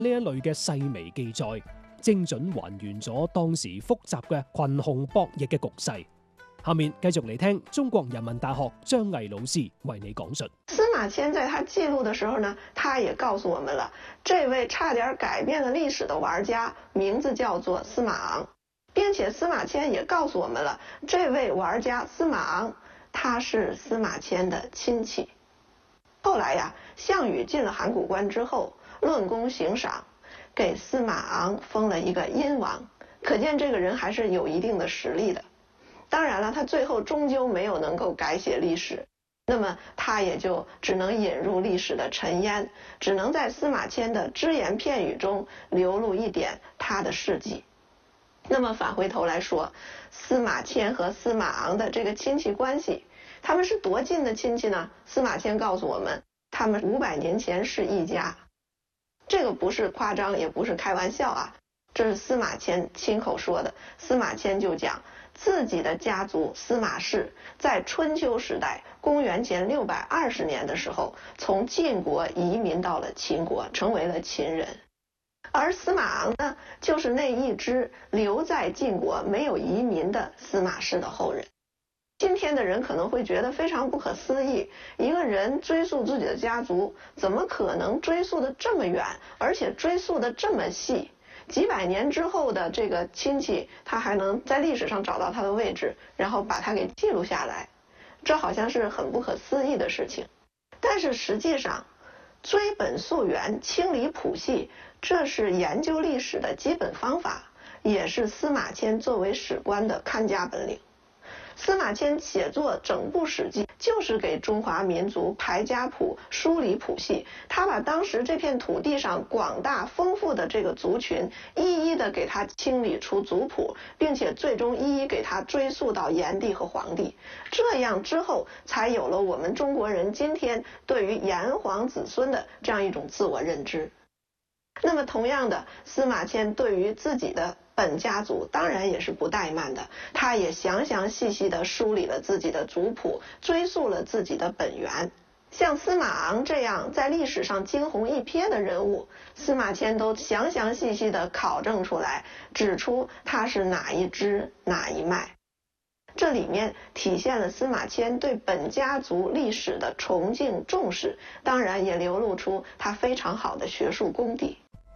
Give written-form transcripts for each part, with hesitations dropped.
呢一類嘅細微記載，精準還原咗當時複雜嘅群雄博弈嘅局勢。下面繼續嚟聽中國人民大學張毅老師為你講述。 司馬遷在他記錄的時候呢，他也告訴我們了，這位差點改變了歷史的玩家名字叫做司馬昂，並且司馬遷也告訴我們了，這位玩家司馬昂他是司馬遷的親戚。後來呀，項羽進了函谷關之後，論功行賞，給司馬昂封了一個殷王，可見這個人還是有一定的實力的。當然了，他最後終究沒有能夠改寫歷史，那麼他也就只能引入歷史的塵煙，只能在司馬遷的只言片語中流露一點他的事跡。那麼返回頭來說，司馬遷和司馬昂的這個親戚關係，他們是多近的親戚呢？司馬遷告訴我們，他們500年前是一家。這個不是誇張，也不是開玩笑啊，這是司馬遷親口說的。司馬遷就講，自己的家族司馬氏在春秋時代，公元前620年的時候，從晉國移民到了秦國，成為了秦人。而司馬昂呢，就是那一支留在晉國沒有移民的司馬氏的後人。今天的人可能會覺得非常不可思議，一個人追溯自己的家族，怎麼可能追溯得這麼遠，而且追溯得這麼細？幾百年之後的這個親戚，他還能在歷史上找到他的位置，然後把它給記錄下來，這好像是很不可思議的事情。但是實際上，追本溯源、清理譜系，這是研究歷史的基本方法，也是司馬遷作為史官的看家本領。司馬遷寫作整部史記，就是給中華民族排家譜、梳理譜系。他把當時這片土地上廣大豐富的這個族群，一一的給他清理出族譜，並且最終一一給他追溯到炎帝和黃帝。這樣之後，才有了我們中國人今天對於炎黃子孫的這樣一種自我認知。那麼同樣的，司馬遷對於自己的本家族當然也是不怠慢的，他也詳詳細細地梳理了自己的族譜，追溯了自己的本源。像司馬昂這樣在歷史上驚鴻一瞥的人物，司馬遷都詳詳細細地考證出來，指出他是哪一支哪一脈。這裡面體現了司馬遷對本家族歷史的崇敬重視，當然也流露出他非常好的學術功底。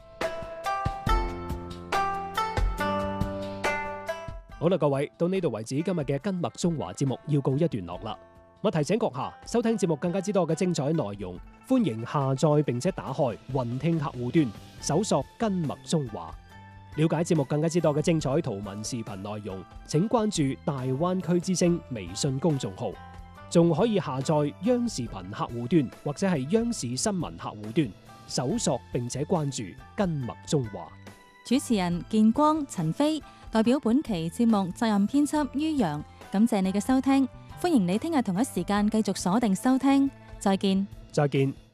好啦，各位，到呢度為止，今日嘅根脈中華節目要告一段落啦。我提醒閣下，收聽節目更加之多嘅精彩內容，歡迎下載並且打開雲聽客戶端，搜索根脈中華。了解節目更加之多嘅精彩圖文視頻內容，請關注大灣區之聲微信公眾號，仲可以下載央視頻客戶端或者係央視新聞客戶端，搜索並且關注根脈中華。 主持人建光、陳飛代表本期節目責任編輯于洋，感謝你嘅收聽，歡迎你聽日同一時間繼續鎖定收聽，再見。 再見。